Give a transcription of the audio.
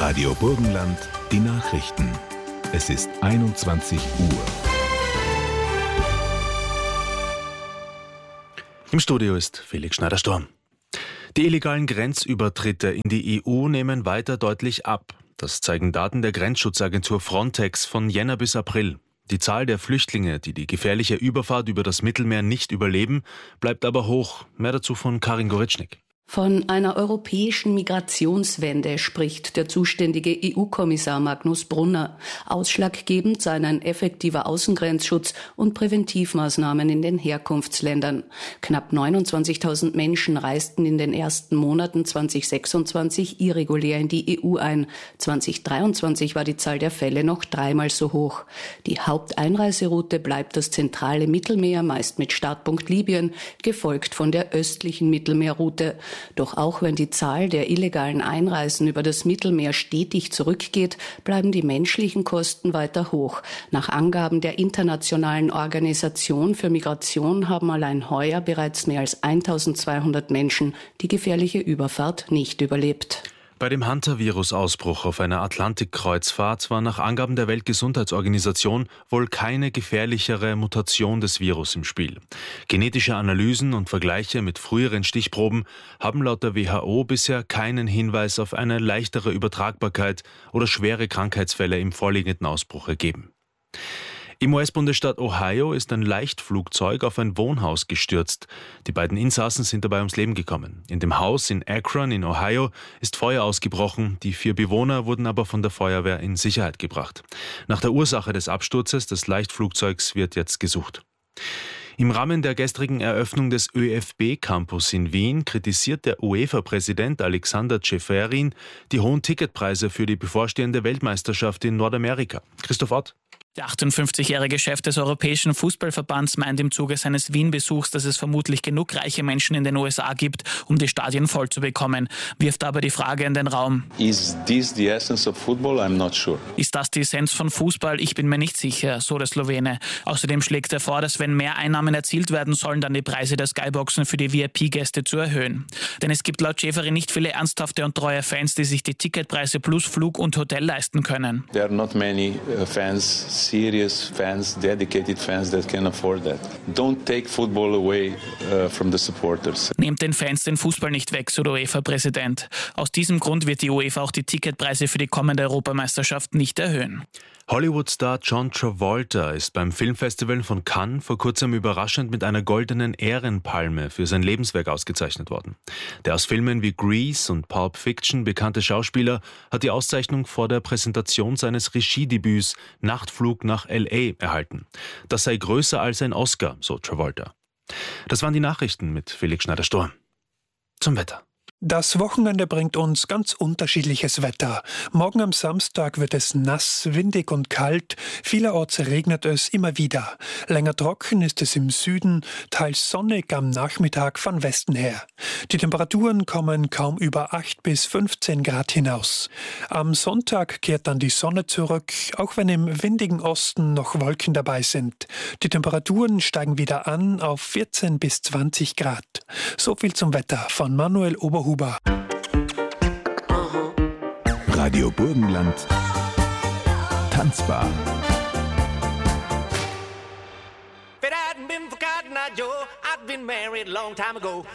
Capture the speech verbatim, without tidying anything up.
Radio Burgenland, die Nachrichten. Es ist einundzwanzig Uhr. Im Studio ist Felix Schneider-Sturm. Die illegalen Grenzübertritte in die E U nehmen weiter deutlich ab. Das zeigen Daten der Grenzschutzagentur Frontex von Jänner bis April. Die Zahl der Flüchtlinge, die die gefährliche Überfahrt über das Mittelmeer nicht überleben, bleibt aber hoch. Mehr dazu von Karin Goritschnik. Von einer europäischen Migrationswende spricht der zuständige E U-Kommissar Magnus Brunner. Ausschlaggebend seien ein effektiver Außengrenzschutz und Präventivmaßnahmen in den Herkunftsländern. Knapp neunundzwanzigtausend Menschen reisten in den ersten Monaten zweitausendsechsundzwanzig irregulär in die E U ein. zweitausenddreiundzwanzig war die Zahl der Fälle noch dreimal so hoch. Die Haupteinreiseroute bleibt das zentrale Mittelmeer, meist mit Startpunkt Libyen, gefolgt von der östlichen Mittelmeerroute. Doch auch wenn die Zahl der illegalen Einreisen über das Mittelmeer stetig zurückgeht, bleiben die menschlichen Kosten weiter hoch. Nach Angaben der Internationalen Organisation für Migration haben allein heuer bereits mehr als eintausendzweihundert Menschen die gefährliche Überfahrt nicht überlebt. Bei dem Hantavirus-Ausbruch auf einer Atlantikkreuzfahrt war nach Angaben der Weltgesundheitsorganisation wohl keine gefährlichere Mutation des Virus im Spiel. Genetische Analysen und Vergleiche mit früheren Stichproben haben laut der W H O bisher keinen Hinweis auf eine leichtere Übertragbarkeit oder schwere Krankheitsfälle im vorliegenden Ausbruch ergeben. Im U S-Bundesstaat Ohio ist ein Leichtflugzeug auf ein Wohnhaus gestürzt. Die beiden Insassen sind dabei ums Leben gekommen. In dem Haus in Akron in Ohio ist Feuer ausgebrochen. Die vier Bewohner wurden aber von der Feuerwehr in Sicherheit gebracht. Nach der Ursache des Absturzes des Leichtflugzeugs wird jetzt gesucht. Im Rahmen der gestrigen Eröffnung des ÖFB-Campus in Wien kritisiert der UEFA-Präsident Alexander Ceferin die hohen Ticketpreise für die bevorstehende Weltmeisterschaft in Nordamerika. Christoph Ott. Der achtundfünfzigjährige Chef des Europäischen Fußballverbands meint im Zuge seines Wien-Besuchs, dass es vermutlich genug reiche Menschen in den U S A gibt, um die Stadien voll zu bekommen, wirft aber die Frage in den Raum. Is this the essence of football? I'm not sure. Ist das die Essenz von Fußball? Ich bin mir nicht sicher, so der Slowene. Außerdem schlägt er vor, dass wenn mehr Einnahmen erzielt werden sollen, dann die Preise der Skyboxen für die V I P-Gäste zu erhöhen. Denn es gibt laut Schäferin nicht viele ernsthafte und treue Fans, die sich die Ticketpreise plus Flug und Hotel leisten können. There are not many uh, fans. Serious fans, dedicated fans that can afford that. Don't take football away uh, from the supporters. Nehmt den Fans den Fußball nicht weg, so der UEFA-Präsident. Aus diesem Grund wird die UEFA auch die Ticketpreise für die kommende Europameisterschaft nicht erhöhen. Hollywood-Star John Travolta ist beim Filmfestival von Cannes vor kurzem überraschend mit einer goldenen Ehrenpalme für sein Lebenswerk ausgezeichnet worden. Der aus Filmen wie Grease und Pulp Fiction bekannte Schauspieler hat die Auszeichnung vor der Präsentation seines Regiedebüts Nachtflug nach L A erhalten. Das sei größer als ein Oscar, so Travolta. Das waren die Nachrichten mit Felix Schneider-Sturm. Zum Wetter. Das Wochenende bringt uns ganz unterschiedliches Wetter. Morgen am Samstag wird es nass, windig und kalt. Vielerorts regnet es immer wieder. Länger trocken ist es im Süden, teils sonnig am Nachmittag von Westen her. Die Temperaturen kommen kaum über acht bis fünfzehn Grad hinaus. Am Sonntag kehrt dann die Sonne zurück, auch wenn im windigen Osten noch Wolken dabei sind. Die Temperaturen steigen wieder an auf vierzehn bis zwanzig Grad. So viel zum Wetter von Manuel Oberhuber. Radio Burgenland, Tanzbar. If it hadn't been for Cotton Eye Joe, I'd been married a long time ago.